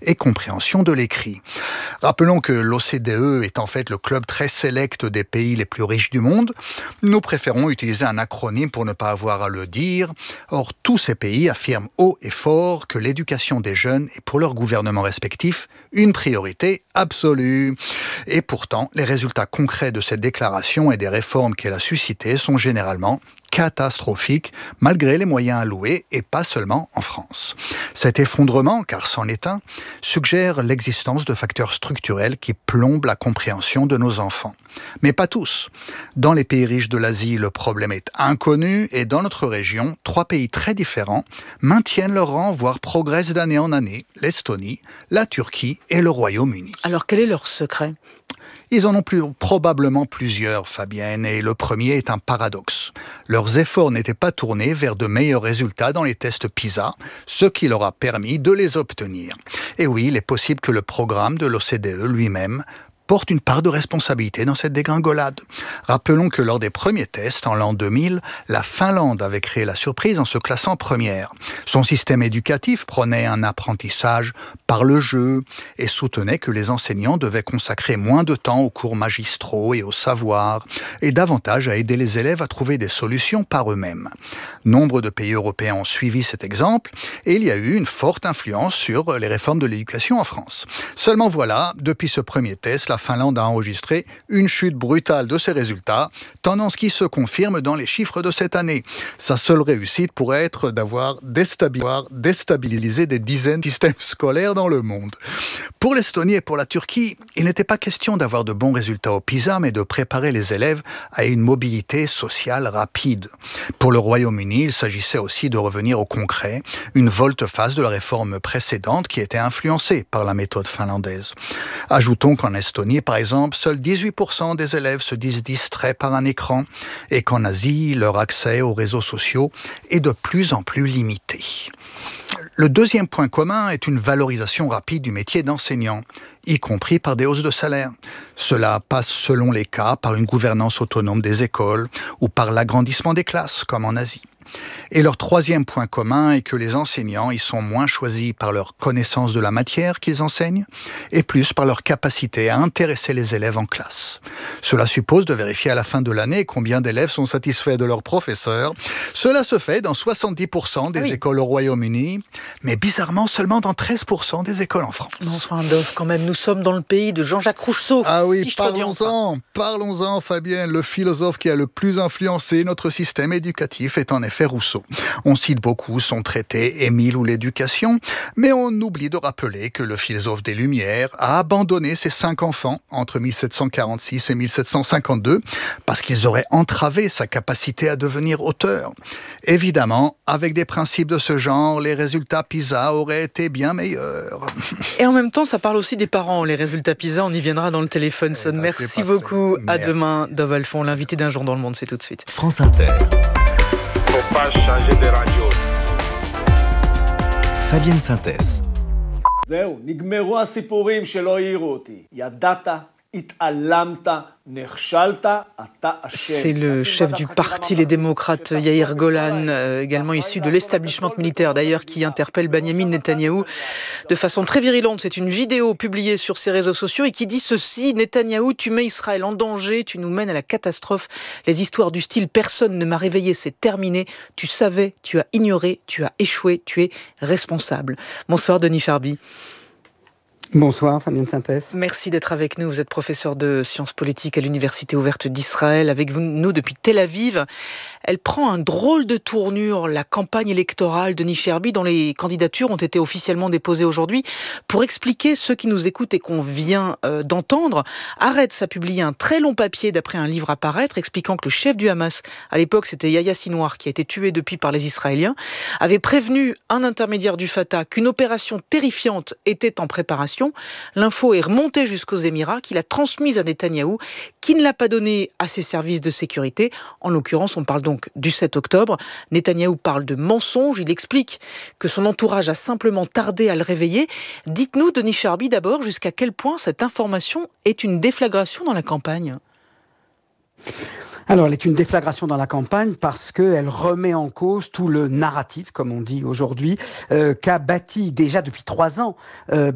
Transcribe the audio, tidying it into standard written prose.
et compréhension de l'écrit. Rappelons que l'OCDE est en fait le club très sélect des pays les plus riches du monde. Nous préférons utiliser un acronyme pour ne pas avoir à le dire. Or, tous ces pays affirment haut et fort que l'éducation des jeunes est pour leurs gouvernements respectifs une priorité absolue. Et pourtant, les résultats concrets de cette déclaration et des réformes qu'elle a suscitées sont généralement catastrophique malgré les moyens alloués et pas seulement en France. Cet effondrement, car c'en est un, suggère l'existence de facteurs structurels qui plombent la compréhension de nos enfants. Mais pas tous. Dans les pays riches de l'Asie, le problème est inconnu et dans notre région, 3 pays très différents maintiennent leur rang, voire progressent d'année en année, l'Estonie, la Turquie et le Royaume-Uni. Alors quel est leur secret ? Ils en ont probablement plusieurs, Fabienne, et le premier est un paradoxe. Leurs efforts n'étaient pas tournés vers de meilleurs résultats dans les tests PISA, ce qui leur a permis de les obtenir. Et oui, il est possible que le programme de l'OCDE lui-même porte une part de responsabilité dans cette dégringolade. Rappelons que lors des premiers tests, en l'an 2000, la Finlande avait créé la surprise en se classant première. Son système éducatif prônait un apprentissage par le jeu et soutenait que les enseignants devaient consacrer moins de temps aux cours magistraux et au savoir, et davantage à aider les élèves à trouver des solutions par eux-mêmes. Nombre de pays européens ont suivi cet exemple, et il y a eu une forte influence sur les réformes de l'éducation en France. Seulement voilà, depuis ce premier test, la Finlande a enregistré une chute brutale de ses résultats, tendance qui se confirme dans les chiffres de cette année. Sa seule réussite pourrait être d'avoir déstabilisé des dizaines de systèmes scolaires dans le monde. Pour l'Estonie et pour la Turquie, il n'était pas question d'avoir de bons résultats au PISA, mais de préparer les élèves à une mobilité sociale rapide. Pour le Royaume-Uni, il s'agissait aussi de revenir au concret, une volte-face de la réforme précédente qui était influencée par la méthode finlandaise. Ajoutons qu'en Estonie, par exemple, seuls 18% des élèves se disent distraits par un écran et qu'en Asie, leur accès aux réseaux sociaux est de plus en plus limité. Le deuxième point commun est une valorisation rapide du métier d'enseignant, y compris par des hausses de salaire. Cela passe selon les cas par une gouvernance autonome des écoles ou par l'agrandissement des classes, comme en Asie. Et leur troisième point commun est que les enseignants y sont moins choisis par leur connaissance de la matière qu'ils enseignent et plus par leur capacité à intéresser les élèves en classe. Cela suppose de vérifier à la fin de l'année combien d'élèves sont satisfaits de leurs professeurs. Cela se fait dans 70% des écoles au Royaume-Uni, mais bizarrement seulement dans 13% des écoles en France. Enfin, Dov, quand même, nous sommes dans le pays de Jean-Jacques Rousseau. Ah oui, parlons-en, Fabien. Le philosophe qui a le plus influencé notre système éducatif est en effet Rousseau. On cite beaucoup son traité Émile ou l'éducation, mais on oublie de rappeler que le philosophe des Lumières a abandonné ses 5 enfants entre 1746 et 1752 parce qu'ils auraient entravé sa capacité à devenir auteur. Évidemment, avec des principes de ce genre, les résultats PISA auraient été bien meilleurs. Et en même temps, ça parle aussi des parents. Les résultats PISA, on y viendra dans le téléphone. Merci beaucoup. À demain, Dov Alphon, l'invité d'un jour dans le monde, c'est tout de suite. France Inter. Faut pas changer de radio. Fabienne Synthèse. זהו, נגמרו הסיפורים שלא העירו אותי. ידעת, התעלמת, נכשלת, אתה אשם. C'est le chef du parti Les Démocrates, Yair Golan, également issu de l'establishment militaire d'ailleurs, qui interpelle Benyamin Netanyahou de façon très virulente. C'est une vidéo publiée sur ses réseaux sociaux et qui dit ceci: Netanyahou, tu mets Israël en danger, tu nous mènes à la catastrophe. Les histoires du style personne ne m'a réveillé, c'est terminé. Tu savais, tu as ignoré, tu as échoué, tu es responsable. Bonsoir Denis Charby. Bonsoir, Fabienne Synthèse. Merci d'être avec nous. Vous êtes professeur de sciences politiques à l'Université ouverte d'Israël. Avec nous depuis Tel Aviv. Elle prend un drôle de tournure, la campagne électorale de Denis Charby, dont les candidatures ont été officiellement déposées aujourd'hui. Pour expliquer ceux qui nous écoutent et qu'on vient d'entendre, Haaretz a publié un très long papier d'après un livre à paraître, expliquant que le chef du Hamas, à l'époque c'était Yahya Sinwar, qui a été tué depuis par les Israéliens, avait prévenu un intermédiaire du Fatah qu'une opération terrifiante était en préparation. L'info est remontée jusqu'aux Émirats, qu'il a transmise à Netanyahou, qui ne l'a pas donnée à ses services de sécurité. En l'occurrence, on parle donc du 7 octobre. Netanyahou parle de mensonge. Il explique que son entourage a simplement tardé à le réveiller. Dites-nous, Denis Charby, d'abord, jusqu'à quel point cette information est une déflagration dans la campagne ? Alors, elle est une déflagration dans la campagne parce qu'elle remet en cause tout le narratif, comme on dit aujourd'hui, qu'a bâti déjà depuis 3 ans